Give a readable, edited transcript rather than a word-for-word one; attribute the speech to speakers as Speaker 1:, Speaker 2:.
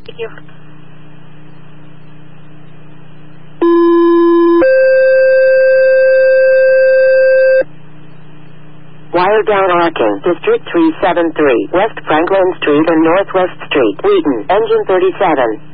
Speaker 1: gift.
Speaker 2: Wire down arcing. District 373, West Franklin Street and Northwest Street, Wheaton. Engine 37.